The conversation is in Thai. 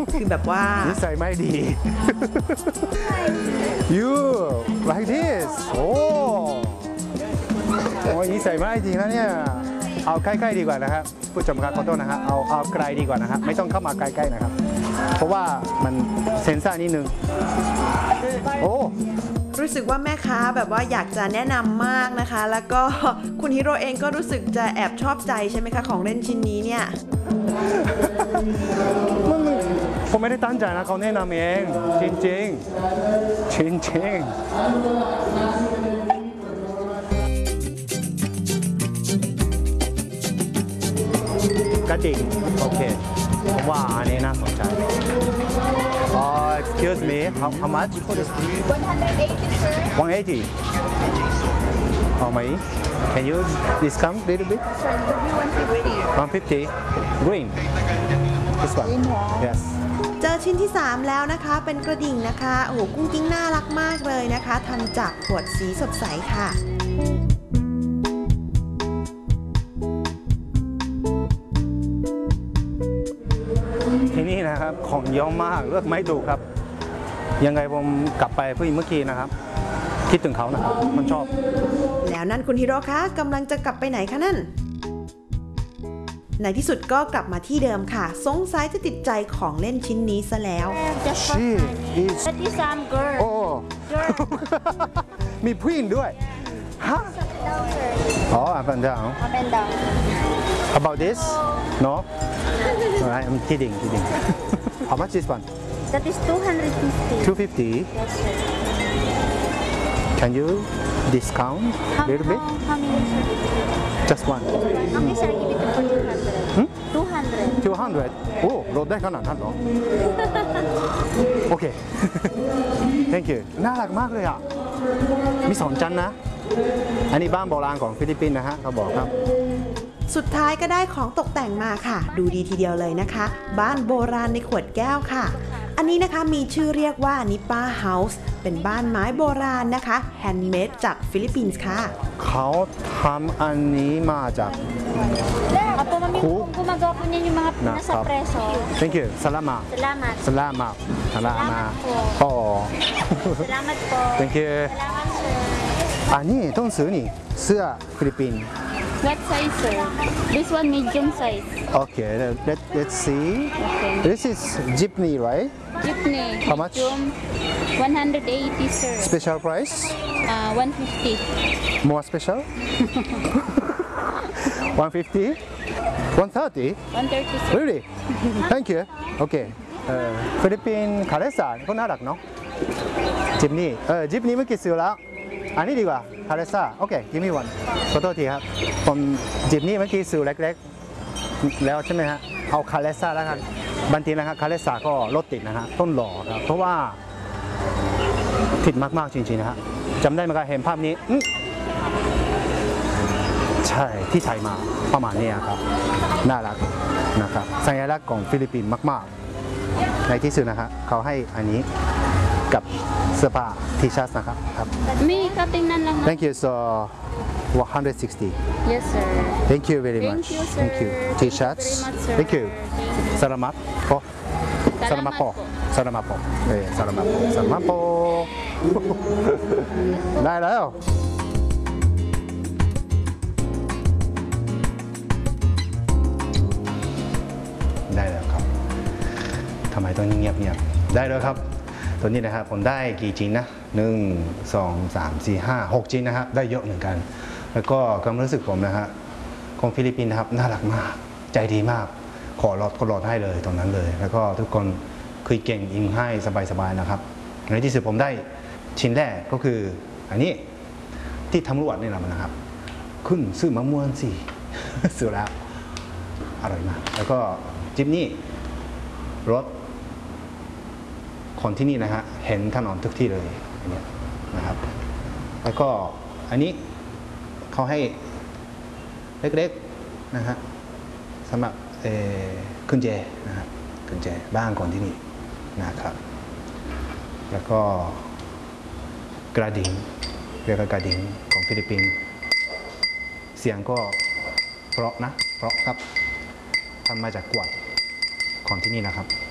คือแบบว่านิสัยไม่ดี you like this โอ้ยนิสัยไม่ดีนะเนี่ยเอาใกล้ๆดีกว่านะครับผู้ชมครับขอโทษนะครับเอาไกลดีกว่านะครับไม่ต้องเข้ามาใกล้ๆนะครับเพราะว่ามันเซนซ่านิดนึงโอ้รู้สึกว่าแม่ค้าแบบว่าอยากจะแนะนำมากนะคะ แล้วก็คุณฮิโร่เองก็รู้สึกจะแอบชอบใจใช่ไหมคะของเล่นชิ้นนี้เนี่ยผมไม่ได้ตั้งใจนะเขาแนะนำเองจริงกระดิ่งโอเคผมว่าอันนี้น่าสนใจexcuse me how much 180 how many can you discount a little bit 150 green this one yes เจอชิ้นที่ 3 แล้วนะคะเป็นกระดิ่งนะคะโอ้โหกุ้งกิ้งน่ารักมากเลยนะคะทำจากขวดสีสดใสค่ะที่นี่นะครับของเยอะมากเลือกไม่ถูกครับยังไงผมกลับไปเมื่อกี้นะครับคิดถึงเขานะครับมันชอบแล้วนั่นคุณฮิโร่คะกำลังจะกลับไปไหนคะนั่นในที่สุดก็กลับมาที่เดิมค่ะสงสัยจะติดใจของเล่นชิ้นนี้ซะแล้ว She isโอ้มีผู้หญิงด้วยฮะอ๋อ up and down about this no I'm kidding how much is one That is 250. 250 Can you discount a little bit How many, sir? Just one Okay, sir, give it for 200. 200โอ้ลดได้ขนาดนั้นเหรอ โอเค thank you น่ารักมากเลยอ่ะมี2 ชั้นนะอันนี้บ้านโบราณของฟิลิปปินส์นะฮะเขาบอกครับสุดท้ายก็ได้ของตกแต่งมาค่ะดูดีทีเดียวเลยนะคะบ้านโบราณในขวดแก้วค่ะอันนี้นะคะมีชื่อเรียกว่านิป้าเฮาส์เป็นบ้านไม้โบราณนะคะแฮนด์เมดจากฟิลิปปินส์ค่ะเขาทำอันนี้มาจาก Opo, mami, kung gumagawa po niyan yung mga nasa preso. Thank you Salamat Salamat. Salamat Salamat po. โอ้ Salamat po. Thank you Salamat, sir. อันนี้ต้องซื้อนี่เสื้อฟิลิปปินส์ What size, sir? This one medium size. Okay let's see Okay. This is jeepney right Jeepney. How much? Medium, 180, sir. Special price 150. More special 150 130 130, sir. Really Thank you Okay ฟิลิปปินส์คาเลซ่าก็น่ารักเนาะจิปนี่จิปนี่เมื่อกี้ซื้อแล้วอันนี้ดีกว่าคาเลซ่าโอเคgive me one ขอโทษทีครับผมจิปนี่เมื่อกี้ซื้อเล็กๆแล้วใช่ไหมฮะเอาคาเลซ่าแล้วกันบางทีนะครับคาเลซ่าก็รถติดนะฮะต้นหล่อครับเพราะว่าติดมากๆจริงๆนะฮะจำได้ไหมครับเห็นภาพนี้ใช่ที่ไทยมาประมาณนี้ครับน่ารักนะครับสัญลักษณ์ของฟิลิปปินส์มากๆในที่สุดนะฮะเขาให้อันนี้กับเสื้อผ้าทีชัสนะครับครับ May katingnan lang. Thank you so 160 Yes, sir. Thank you very Thank much you, sir. Thank you T-shirts Thank you very much, sir. Thank you Salamat po Salamat po Salamat po Salamat po Salamat po ได้แล้วได้แล้วครับทำไมต้องเงียบๆได้แล้วครับตัวนี้นะครับผมได้กี่ชิ้นนะ1 2 3 4 5 6ชิ้นนะครับได้เยอะเหมือนกันแล้วก็ความรู้สึกผมนะฮะของฟิลิปปินส์นะครับน่ารักมากใจดีมากขอลดให้เลยตรงนั้นเลยแล้วก็ทุกคนคุยเก่งอิ่มให้สบายๆนะครับในที่สุดผมได้ชิ้นแรกก็คืออันนี้ที่ตำรวจนี่แหละนะครับขึ้นซื้อมะม่วงสิ ซื้อแล้วอร่อยมากแล้วก็จิ๊บนี่รถคนที่นี่นะฮะเห็นถนนทุกที่เลยอันนี้นะครับแล้วก็อันนี้เขาให้เล็กๆนะฮะสำหรับกุญแจนะครับกุญแจบ้านคนที่นี่นะครับแล้วก็กระดิ่งเรียกว่ากระดิ่งของฟิลิปปินส์เสียงก็เพราะนะเพราะครับทำมาจากกวาดของที่นี่นะครับ